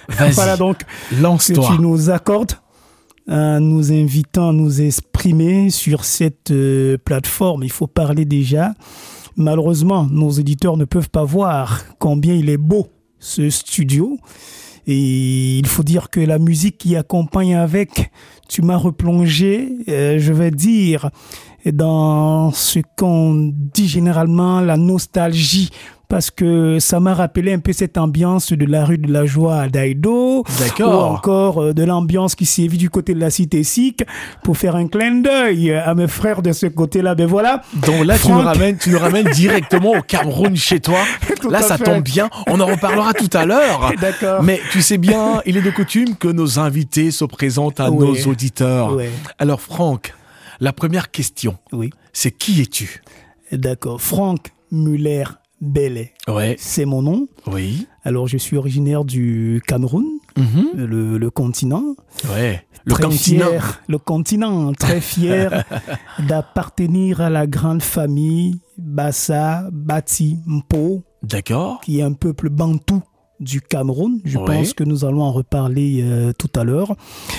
Vas-y, Voilà donc lance-toi. que tu nous accordes en nous invitant à nous exprimer sur cette plateforme. Il faut parler déjà. Malheureusement, nos éditeurs ne peuvent pas voir combien il est beau, ce studio. Et il faut dire que la musique qui accompagne avec, tu m'as replongé, je vais dire, dans ce qu'on dit généralement la nostalgie, parce que ça m'a rappelé un peu cette ambiance de la rue de la Joie à Daïdo, D'accord. ou encore de l'ambiance qui sévit du côté de la cité sikh, pour faire un clin d'œil à mes frères de ce côté-là. Ben voilà. Donc là, Franck. tu nous ramènes directement au Cameroun chez toi. Tout Là, à ça fait. tombe bien. On en reparlera tout à l'heure. D'accord. Mais tu sais bien, il est de coutume que nos invités se présentent à Ouais. nos auditeurs. Ouais. Alors, Franck, la première question, Oui. c'est qui es-tu? D'accord. Franck Muller-Bellet, Ouais. c'est mon nom. Oui. Alors, je suis originaire du Cameroun, le continent. Ouais. Le Très continent. fier, le continent, très fier d'appartenir à la grande famille Bassa Bati Mpo, D'accord. qui est un peuple bantou du Cameroun. Je Ouais. pense que nous allons en reparler tout à l'heure.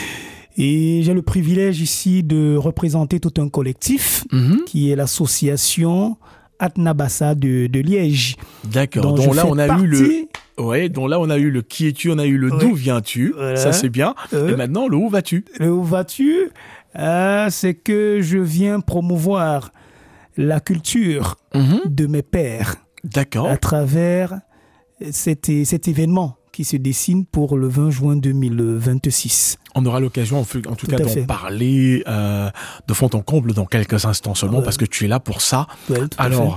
Et j'ai le privilège ici de représenter tout un collectif qui est l'association Atnabassa de Liège. D'accord. dont Donc je là, fais on a eu partie. donc là, on a eu le qui es-tu, on a eu le Oui. d'où viens-tu. Voilà. Ça, c'est bien. Et maintenant, le où vas-tu? Où vas-tu? C'est que je viens promouvoir la culture de mes pères D'accord. à travers cet événement qui se dessine pour le 20 juin 2026. On aura l'occasion, en tout cas, à d'en fait. parler de fond en comble dans quelques instants seulement, Ouais. parce que tu es là pour ça. Ouais, tout à Alors,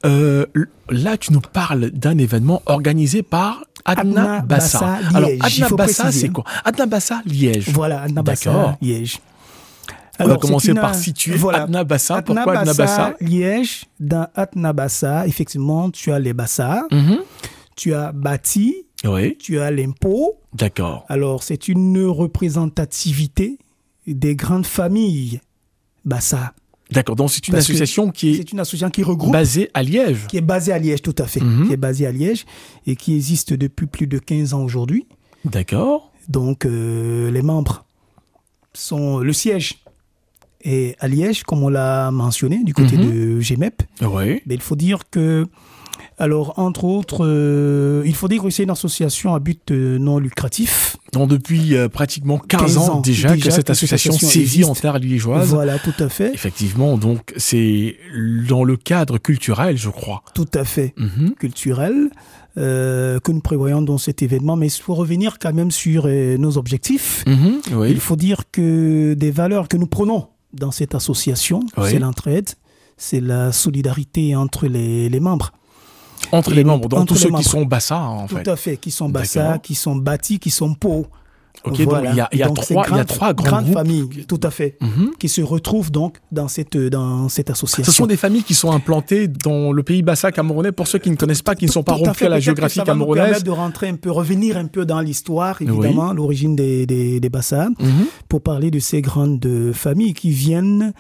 là, tu nous parles d'un événement organisé par Adna Bassa. Bassa Alors, Liège, il Adna faut Bassa, préciser. c'est quoi? Adna Bassa Liège. Voilà, Adna Bassa D'accord. Liège. On va Alors, commencer c'est une- par situer voilà. Adna Bassa. Pourquoi Adna Bassa? Liège, dans Adna Bassa, effectivement, tu as les Bassa, tu as Bati, Oui, tu as l'Impo. d'accord. Alors, c'est une représentativité des grandes familles Bassa. D'accord, donc c'est une Parce que association qui est C'est une association qui regroupe, basée à Liège. qui est basée à Liège, tout à fait, qui est basée à Liège et qui existe depuis plus de 15 ans aujourd'hui. D'accord. Donc, les membres sont... Le siège est à Liège, comme on l'a mentionné, du côté de GEMEP. Oui. Mais il faut dire que... Alors, entre autres, il faut dire que c'est une association à but non lucratif. Donc depuis pratiquement 15 ans déjà que cette association sévit en terre liégeoise. Voilà, tout à fait. Effectivement, donc c'est dans le cadre culturel, je crois. Tout à fait. Culturel que nous prévoyons dans cet événement. Mais il faut revenir quand même sur nos objectifs. Oui. Il faut dire que des valeurs que nous prenons dans cette association, Oui. c'est l'entraide, c'est la solidarité entre les membres. Entre Et les membres, donc entre tous les ceux qui membres. sont Bassa, en fait. Tout à fait, qui sont Bassa, D'accord. qui sont Bati, qui sont Po. Ok, donc il y a Donc, trois grands grandes groupes. familles, tout à fait, qui se retrouvent donc dans cette association. Ce sont des familles qui sont implantées dans le pays Bassa camerounais. Pour ceux qui ne connaissent pas, qui ne sont pas Tout à rompus fait, à la peut-être géographie que ça va nous camerounaise. permettre de rentrer un peu, revenir un peu dans l'histoire, évidemment, l'origine des Bassa, pour parler de ces grandes familles qui viennent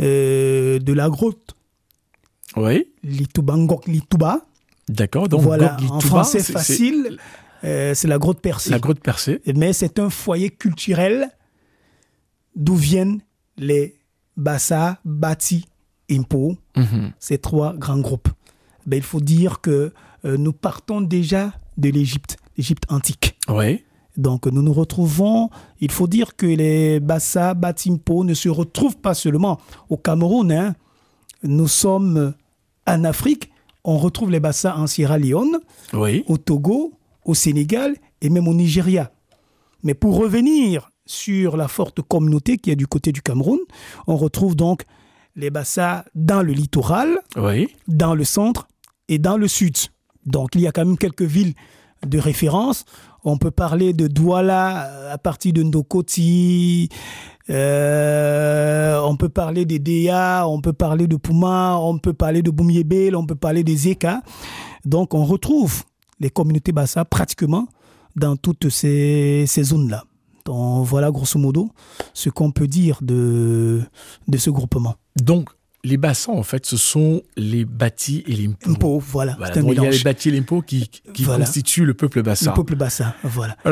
de la grotte Oui, Litubangok Lituba. d'accord. Donc, Voilà, Gog en Lituba, français c'est facile, c'est la grotte percée. la grotte percée. Mais c'est un foyer culturel d'où viennent les Bassa, Bati, Impo, ces trois grands groupes. Ben, il faut dire que nous partons déjà de l'Égypte antique. Oui, Donc nous nous retrouvons, il faut dire que les Bassa, Batimpo ne se retrouvent pas seulement au Cameroun. Hein. Nous sommes en Afrique, on retrouve les Bassa en Sierra Leone, oui. au Togo, au Sénégal et même au Nigeria. Mais pour revenir sur la forte communauté qui est du côté du Cameroun, on retrouve donc les Bassa dans le littoral, Oui, dans le centre et dans le sud. Donc il y a quand même quelques villes de référence. On peut parler de Douala à partir de Ndokoti, on peut parler des Déa, on peut parler de Pouma, on peut parler de Boumiébel, on peut parler des Zeka. Donc on retrouve les communautés Bassa pratiquement dans toutes ces zones-là. Donc voilà grosso modo ce qu'on peut dire de ce groupement. donc les Bassans, en fait, ce sont les Bati et les Mpo. Mpo, voilà, Voilà, c'est un donc il y a mélange. les Bati et les Mpo qui Voilà. constituent le peuple Bassa. Le peuple Bassa, voilà.